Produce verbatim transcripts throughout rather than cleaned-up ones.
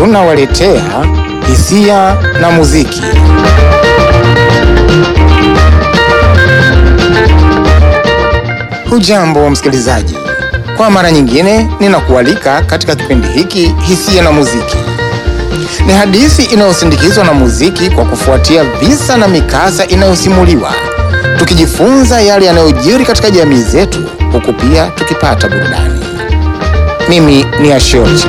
tunawaletea hisia na muziki. Hujambo msikilizaji, kwa mara nyingine ninakualika katika kipindi hiki hisia na muziki. Ni hadithi inayosindikizwa na muziki kwa kufuatia visa na mikasa inayosimuliwa, tukijifunza yale yanayojiri katika jamii zetu, huku pia tukipata burudani. Mimi ni Ashoti.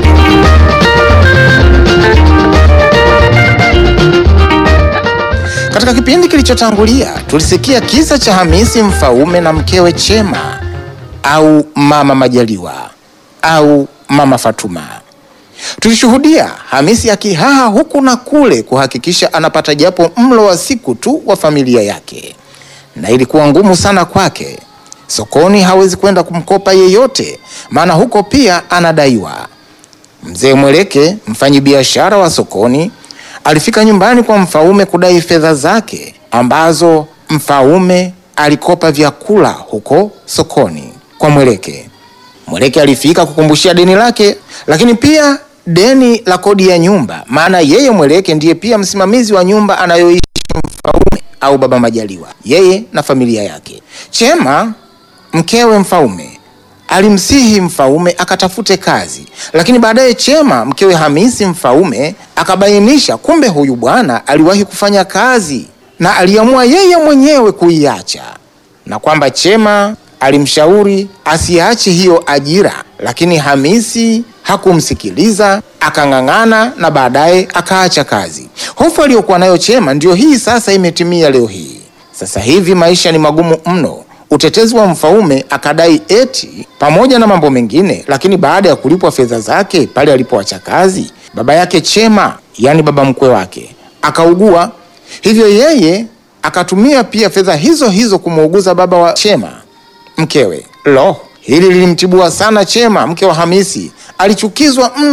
Katika kipindi kilichotangulia tulisikia kisa cha Hamisi Mfaume na mkewe Chema au Mama Majaliwa au Mama Fatuma. Tulishuhudia Hamisi akihaha huku na kule kuhakikisha anapata japo mlo wa siku tu wa familia yake, na ilikuwa ngumu sana kwake. Sokoni hawezi kwenda kumkopa yeyote, maana huko pia anadaiwa. Mzee Mweleke, mfanyibiashara wa sokoni, alifika nyumbani kwa Mfaume kudai fedha zake ambazo Mfaume alikopa vyakula huko sokoni kwa Mweleke. Mweleke alifika kukumbushia deni lake, lakini pia deni la kodi ya nyumba, maana yeye Mweleke ndiye pia msimamizi wa nyumba anayoishi Mfaume au Baba Majaliwa, yeye na familia yake. Chema, mkewe Mfaume, alimsihi Mfaume akatafute kazi, lakini baadaye Chema, mkewe Hamisi Mfaume, akabainisha kumbe huyu bwana aliwahi kufanya kazi na aliamua yeye mwenyewe kuiacha, na kwamba Chema alimshauri asiache hiyo ajira, lakini Hamisi hakumsikiliza, akang'ang'ana na baadaye akaacha kazi. Hofu aliyokuwa nayo Chema ndio hii sasa imetimia leo hii. Sasa hivi maisha ni magumu mno. Utetezi wa Mfaume akadai eti pamoja na mambo mengine, lakini baada ya kulipwa fedha zake pale alipoacha kazi, baba yake Chema, yani baba mkwe wake, akaugua. Hivyo yeye akatumia pia fedha hizo hizo kumuuguza baba wa Chema, mkewe. Lo, hili lilimtibua sana Chema, mke wa Hamisi. Alichukizwa mno